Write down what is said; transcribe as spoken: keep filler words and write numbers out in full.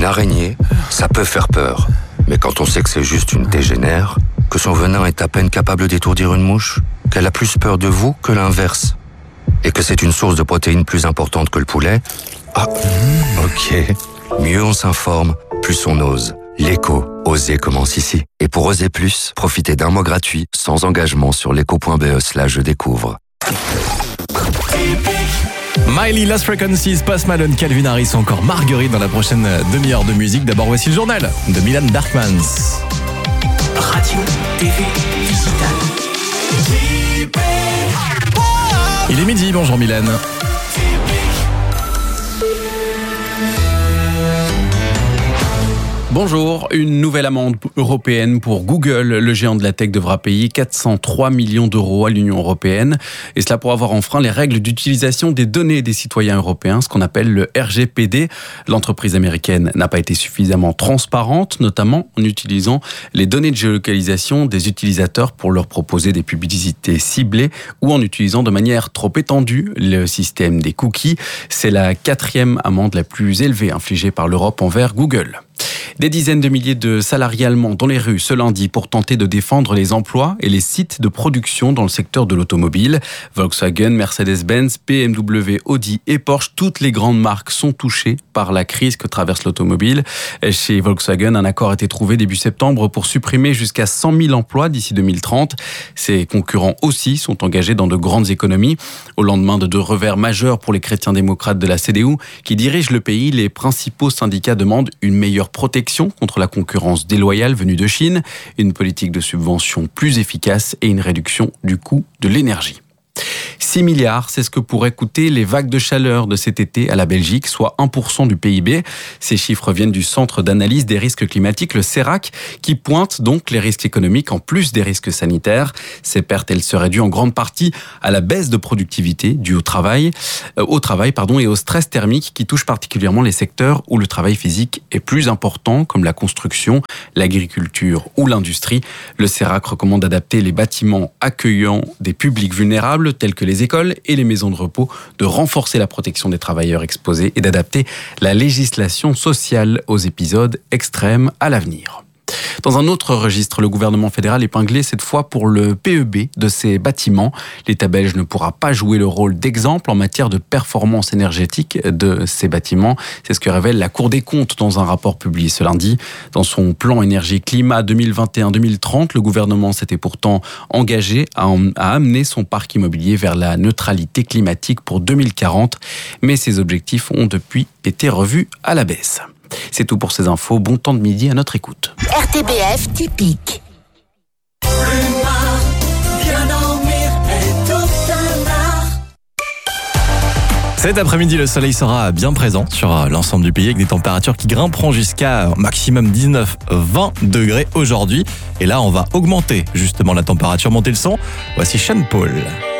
Une araignée, ça peut faire peur. Mais quand on sait que c'est juste une tégénère, que son venin est à peine capable d'étourdir une mouche, qu'elle a plus peur de vous que l'inverse, et que c'est une source de protéines plus importante que le poulet, ah, ok. Mieux on s'informe, plus on ose. L'écho, oser commence ici. Et pour oser plus, profitez d'un mois gratuit, sans engagement sur l'écho.be slash je découvre. Miley, Lost Frequencies, Post Malone, Calvin Harris ou encore Marguerite dans la prochaine demi-heure de musique. D'abord, voici le journal de Milan Berkmans. Radio, T V, digital. Il est midi, bonjour Milan. Bonjour, une nouvelle amende européenne pour Google. Le géant de la tech devra payer quatre cent trois millions d'euros à l'Union européenne. Et cela pour avoir enfreint les règles d'utilisation des données des citoyens européens, ce qu'on appelle le R G P D. L'entreprise américaine n'a pas été suffisamment transparente, notamment en utilisant les données de géolocalisation des utilisateurs pour leur proposer des publicités ciblées ou en utilisant de manière trop étendue le système des cookies. C'est la quatrième amende la plus élevée infligée par l'Europe envers Google. Des dizaines de milliers de salariés allemands dans les rues ce lundi pour tenter de défendre les emplois et les sites de production dans le secteur de l'automobile. Volkswagen, Mercedes-Benz, B M W, Audi et Porsche, toutes les grandes marques sont touchées par la crise que traverse l'automobile. Chez Volkswagen, un accord a été trouvé début septembre pour supprimer jusqu'à cent mille emplois d'ici deux mille trente. Ses concurrents aussi sont engagés dans de grandes économies. Au lendemain de deux revers majeurs pour les chrétiens démocrates de la C D U qui dirigent le pays, les principaux syndicats demandent une meilleure protection contre la concurrence déloyale venue de Chine, une politique de subvention plus efficace et une réduction du coût de l'énergie. six milliards, c'est ce que pourraient coûter les vagues de chaleur de cet été à la Belgique, soit un pour cent du P I B. Ces chiffres viennent du Centre d'analyse des risques climatiques, le CERAC, qui pointe donc les risques économiques en plus des risques sanitaires. Ces pertes, elles seraient dues en grande partie à la baisse de productivité due au travail, euh, au travail pardon, et au stress thermique qui touche particulièrement les secteurs où le travail physique est plus important, comme la construction, l'agriculture ou l'industrie. Le CERAC recommande d'adapter les bâtiments accueillant des publics vulnérables, tels que les les écoles et les maisons de repos, de renforcer la protection des travailleurs exposés et d'adapter la législation sociale aux épisodes extrêmes à l'avenir. Dans un autre registre, le gouvernement fédéral épinglé cette fois pour le P E B de ses bâtiments. L'État belge ne pourra pas jouer le rôle d'exemple en matière de performance énergétique de ces bâtiments. C'est ce que révèle la Cour des comptes dans un rapport publié ce lundi. Dans son plan énergie-climat deux mille vingt et un deux mille trente, le gouvernement s'était pourtant engagé à, à amener son parc immobilier vers la neutralité climatique pour deux mille quarante. Mais ces objectifs ont depuis été revus à la baisse. C'est tout pour ces infos. Bon temps de midi à notre écoute. R T B F typique. Cet après-midi, le soleil sera bien présent sur l'ensemble du pays avec des températures qui grimperont jusqu'à un maximum dix-neuf à vingt degrés aujourd'hui. Et là, on va augmenter justement la température, monter le son. Voici Sean Paul.